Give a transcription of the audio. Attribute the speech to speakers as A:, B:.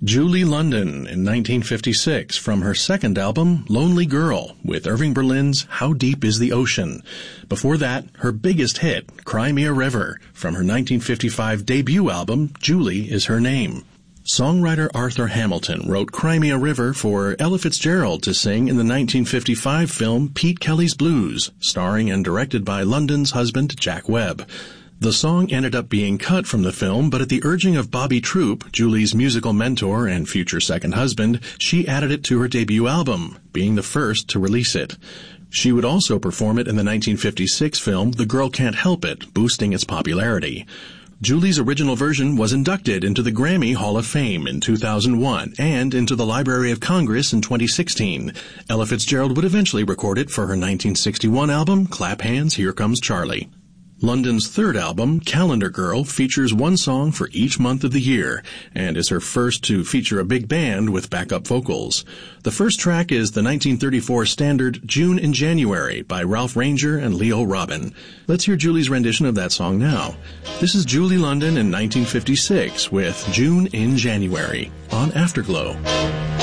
A: Julie London in 1956 from her second album, Lonely Girl, with Irving Berlin's How Deep Is the Ocean. Before that, her biggest hit, Cry Me a River, from her 1955 debut album, Julie Is Her Name. Songwriter Arthur Hamilton wrote Cry Me a River for Ella Fitzgerald to sing in the 1955 film Pete Kelly's Blues, starring and directed by London's husband Jack Webb. The song ended up being cut from the film, but at the urging of Bobby Troup, Julie's musical mentor and future second husband, she added it to her debut album, being the first to release it. She would also perform it in the 1956 film The Girl Can't Help It, boosting its popularity. Julie's original version was inducted into the Grammy Hall of Fame in 2001 and into the Library of Congress in 2016. Ella Fitzgerald would eventually record it for her 1961 album, Clap Hands, Here Comes Charlie. London's third album, Calendar Girl, features one song for each month of the year and is her first to feature a big band with backup vocals. The first track is the 1934 standard June in January by Ralph Ranger and Leo Robin. Let's hear Julie's rendition of that song now. This is Julie London in 1956 with June in January on Afterglow.